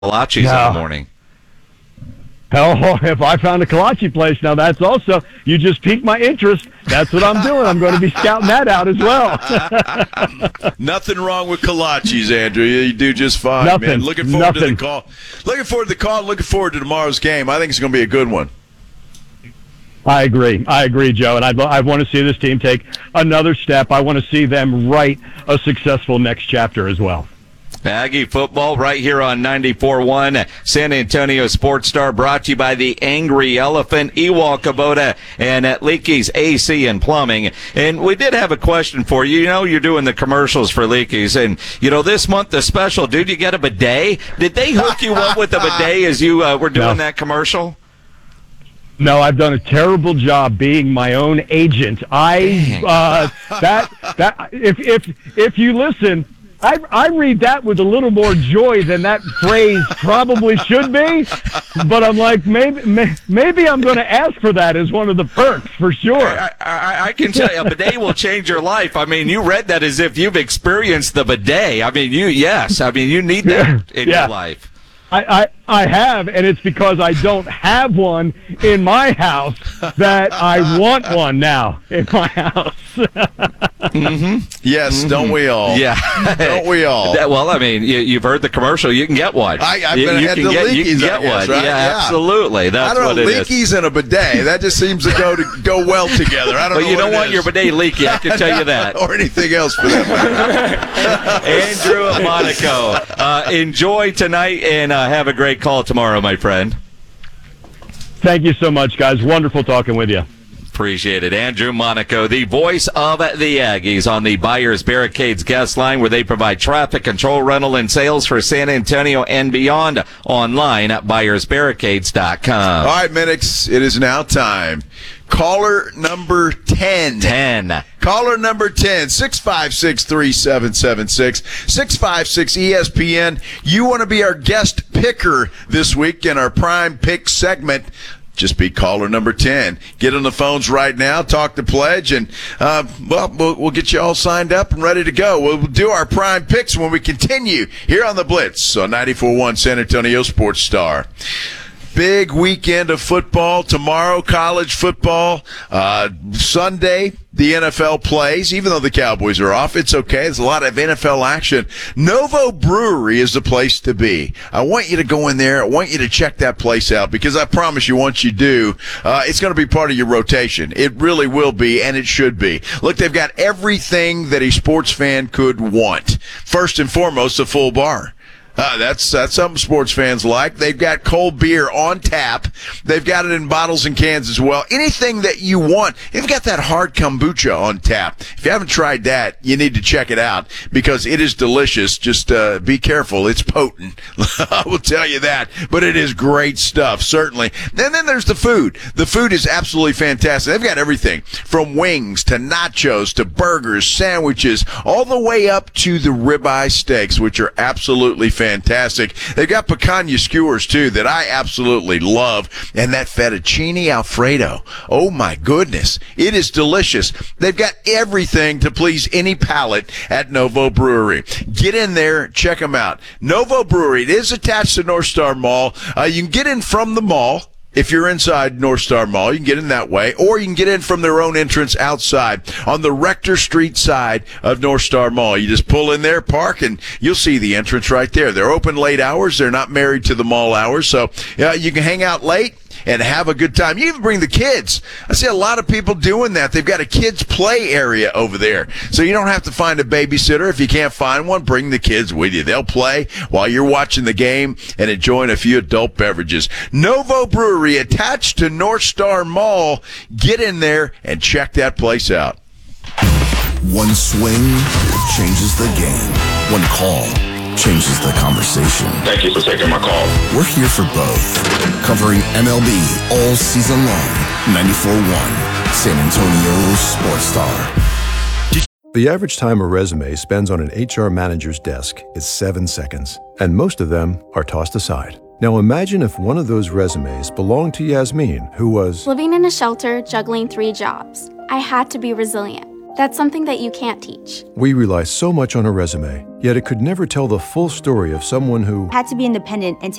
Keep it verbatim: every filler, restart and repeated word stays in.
kolaches No. in the morning. Hell, if I found a kolache place, now that's also, you just piqued my interest. That's what I'm doing. I'm going to be scouting that out as well. Nothing wrong with kolaches, Andrew. You do just fine, Nothing. man. Looking forward Nothing. to the call. Looking forward to the call. Looking forward to tomorrow's game. I think it's going to be a good one. I agree. I agree, Joe. And I, I want to see this team take another step. I want to see them write a successful next chapter as well. Aggie football right here on ninety-four point one San Antonio Sports Star, brought to you by the Angry Elephant, Ewald Kubota, and at Leakey's A C and Plumbing. And we did have a question for you. You know, you're doing the commercials for Leakey's, and, you know, this month the special, dude, you get a bidet? Did they hook you up with a bidet as you uh, were doing No. that commercial? No, I've done a terrible job being my own agent. I uh, that that if if if you listen, I I read that with a little more joy than that phrase probably should be. But I'm like, maybe may, maybe I'm going to ask for that as one of the perks for sure. I, I, I can tell you, a bidet will change your life. I mean, you read that as if you've experienced the bidet. I mean, you yes. I mean, you need that in Yeah. your life. I, I, I have, and it's because I don't have one in my house that I want one now in my house. Mm-hmm. Yes, Mm-hmm. don't we all? Yeah. Don't we all? That, well, I mean, you, you've heard the commercial. You can get one. I- I've you, been you ahead can to get, you can Leakey's, I get guess, one. right? Yeah, Yeah. absolutely. That's I don't what know, it is. leakies and a bidet. That just seems to go to go well together. I don't But know you what don't it want is. your bidet leaky, I can tell you that. or anything else for that matter. Andrew at Monaco. Uh, enjoy tonight and uh, have a great call tomorrow, my friend. Thank you so much, guys. Wonderful talking with you. Appreciate it. Andrew Monaco, the voice of the Aggies on the Buyers Barricades guest line, where they provide traffic control, rental, and sales for San Antonio and beyond, online at buyers barricades dot com. All right, Minix, it is now time. Caller number ten. ten. Caller number ten, six five six, three seven seven six, six five six E S P N. You want to be our guest picker this week in our Prime Pick segment. Just be caller number ten. Get on the phones right now, talk to Pledge, and, uh, well, well, we'll get you all signed up and ready to go. We'll do our Prime Picks when we continue here on the Blitz on ninety-four point one San Antonio Sports Star. Big weekend of football tomorrow, college football. Uh, Sunday, the N F L plays. Even though the Cowboys are off, it's okay. There's a lot of N F L action. Novo Brewery is the place to be. I want you to go in there. I want you to check that place out because I promise you, once you do, uh, it's going to be part of your rotation. It really will be, and it should be. Look, they've got everything that a sports fan could want. First and foremost, a full bar. Uh, that's that's something sports fans like. They've got cold beer on tap. They've got it in bottles and cans as well. Anything that you want. They've got that hard kombucha on tap. If you haven't tried that, you need to check it out because it is delicious. Just uh, be careful. It's potent. I will tell you that. But it is great stuff, certainly. And then there's the food. The food is absolutely fantastic. They've got everything from wings to nachos to burgers, sandwiches, all the way up to the ribeye steaks, which are absolutely fantastic. Fantastic. They've got picanha skewers, too, that I absolutely love. And that fettuccine Alfredo. Oh, my goodness. It is delicious. They've got everything to please any palate at Novo Brewery. Get in there. Check them out. Novo Brewery. It is attached to North Star Mall. Uh, you can get in from the mall. If you're inside North Star Mall, you can get in that way, or you can get in from their own entrance outside on the Rector Street side of North Star Mall. You just pull in there, park, and you'll see the entrance right there. They're open late hours. They're not married to the mall hours, so yeah, you can hang out late and have a good time. You even bring the kids. I see a lot of people doing that. They've got a kids' play area over there. So you don't have to find a babysitter. If you can't find one, bring the kids with you. They'll play while you're watching the game and enjoying a few adult beverages. Novo Brewery, attached to North Star Mall. Get in there and check that place out. One swing changes the game. One call changes the conversation. Thank you for taking my call. We're here for both, covering M L B all season long. ninety-four point one San Antonio Sports Star. The average time a resume spends on an H R manager's desk is seven seconds, and most of them are tossed aside. Now imagine if one of those resumes belonged to Yasmin, who was living in a shelter, juggling three jobs. I had to be resilient. That's something that you can't teach. We rely so much on a resume, yet it could never tell the full story of someone who Had to be independent and